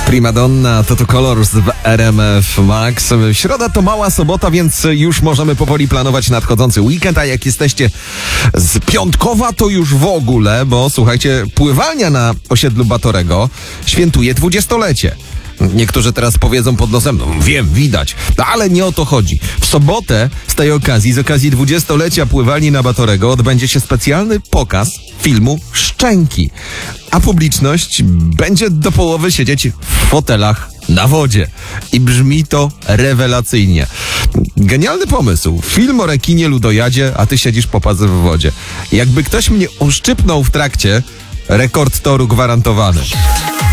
Primadonna, Toto Colors w RMF Max. Środa to mała sobota, więc już możemy powoli planować nadchodzący weekend, a jak jesteście z Piątkowa, to już w ogóle, bo słuchajcie, pływalnia na osiedlu Batorego świętuje 20-lecie. Niektórzy teraz powiedzą pod nosem, no wiem, widać, ale nie o to chodzi. W sobotę z okazji 20-lecia pływalni na Batorego odbędzie się specjalny pokaz filmu Szczęki, a publiczność będzie do połowy siedzieć w fotelach na wodzie. I brzmi to rewelacyjnie. Genialny pomysł. Film o rekinie ludojadzie, a ty siedzisz po pas w wodzie. Jakby ktoś mnie uszczypnął w trakcie, rekord toru gwarantowany.